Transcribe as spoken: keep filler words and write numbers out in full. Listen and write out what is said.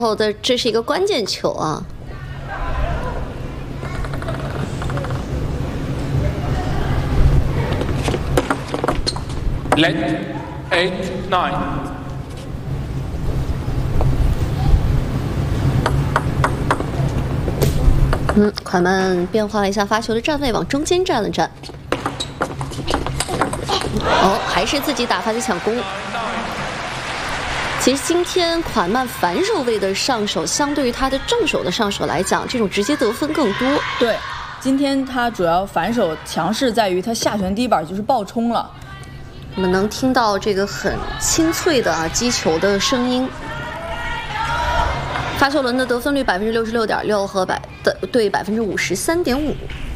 后的这是一个关键球啊。 Late eight nine。 嗯，款曼变化了一下发球的站位，往中间站了站。哦，还是自己打发的抢攻。其实今天款曼反手位的上手，相对于他的正手的上手来讲，这种直接得分更多。 对，今天他主要反手强势在于他下旋低板就是爆冲了。 我们能听到这个很清脆的啊击球的声音。发球轮的得分率百分之六十六点六和百的对百分之五十三点五。